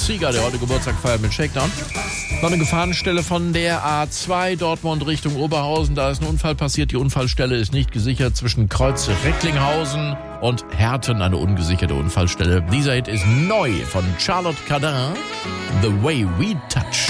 Zieger, der heute Geburtstag feiert mit Shakedown. Noch eine Gefahrenstelle von der A2 Dortmund Richtung Oberhausen. Da ist ein Unfall passiert. Die Unfallstelle ist nicht gesichert zwischen Kreuz Recklinghausen und Herten. Eine ungesicherte Unfallstelle. Dieser Hit ist neu von Charlotte Cardin. The Way We Touch.